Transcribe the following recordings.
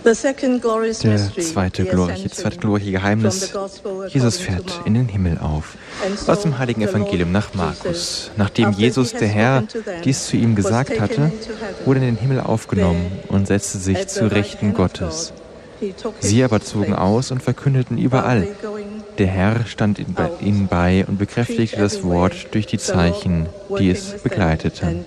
Das zweite glorreiche Geheimnis: Jesus fährt in den Himmel auf. Aus dem heiligen Evangelium nach Markus. Nachdem Jesus, der Herr, dies zu ihm gesagt hatte, wurde er in den Himmel aufgenommen und setzte sich zu Rechten Gottes. Sie aber zogen aus und verkündeten überall: Der Herr stand ihnen bei und bekräftigte das Wort durch die Zeichen, die es begleiteten.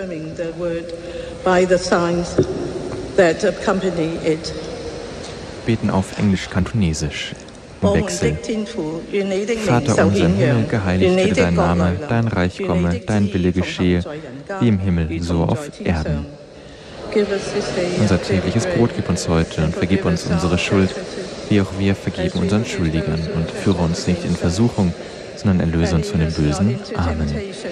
Beten auf Englisch-Kantonesisch im Wechsel. Vater unser im Himmel, geheiligt werde dein Name, dein Reich komme, dein Wille geschehe, wie im Himmel, so auf Erden. Unser tägliches Brot gib uns heute und vergib uns unsere Schuld, wie auch wir vergeben unseren Schuldigern. Und führe uns nicht in Versuchung, sondern erlöse uns von dem Bösen. Amen.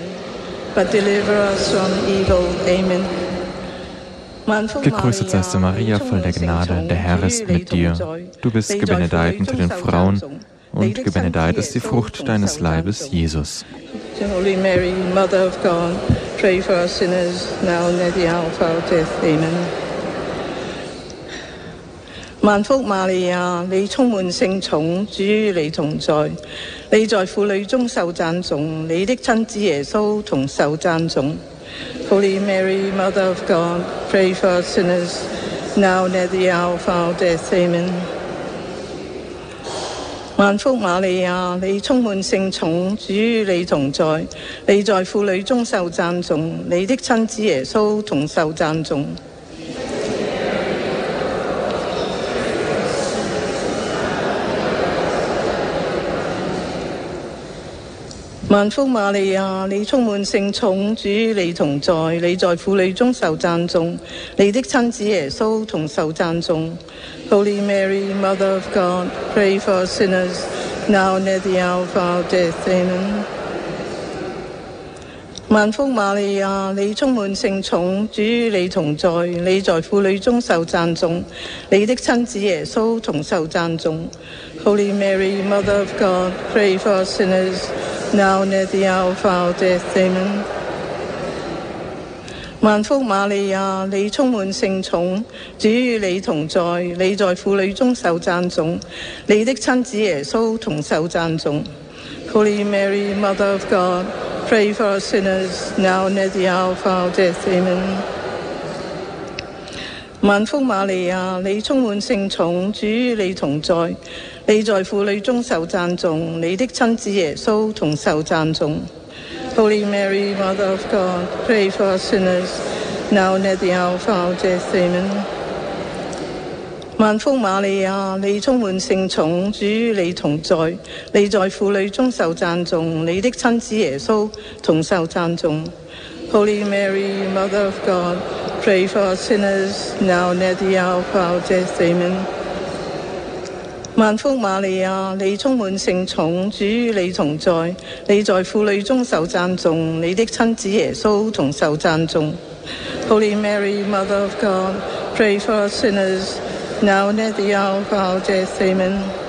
Gegrüßet seist du, Maria, voll der Gnade, der Herr ist mit dir. Du bist gebenedeit unter den Frauen, und gebenedeit ist die Frucht deines Leibes, Jesus. Holy Mary, Mother of God, pray for us sinners, now and at the hour of our death. Amen. 萬福瑪利亞，你充滿聖寵，主與你同在，你在婦女中受讚頌，你的親子耶穌同受讚頌。Holy Mary, Mother of God, pray for us sinners, now and at the hour of our death. Amen. 萬福瑪利亞，你充滿聖寵，主與你同在，你在婦女中受讚頌，你的親子耶穌同受讚頌。萬福瑪利亞，你充滿聖寵，主與你同在，你在婦女中受讚頌，你的親子耶穌同受讚頌。Holy Mary, Mother of God, pray for us sinners, now and at the hour of our death. Amen. 萬福瑪利亞，你充滿聖寵，主與你同在，你在婦女中受讚頌，你的親子耶穌同受讚頌。Holy Mary, Mother of God, pray for us sinners, now and at the hour of our death. Amen. 萬福瑪利亞，你充滿聖寵，主與你同在，你在婦女中受讚頌，你的親子耶穌同受讚頌。Holy Mary, Mother of God, pray for us sinners, now and at the hour of our death. Amen. 萬福瑪利亞，你充滿聖寵，主與你同在，你在婦女中受讚頌，你的親子耶穌同受讚頌。Holy Mary, Mother of God, pray for us sinners, now and at the hour of our death. Amen. 萬福瑪利亞，你充滿聖寵，主與你同在，你在婦女中受讚頌，你的親子耶穌同受讚頌。Holy Mary, Mother of God, pray for us sinners, now and at the hour of our death. Amen. 萬福瑪利亞，你充滿聖寵，主與你同在，你在婦女中受讚頌，你的親子耶穌同受讚頌。Holy Mary, Mother of God, pray for us sinners, now and at the hour of our death. Amen.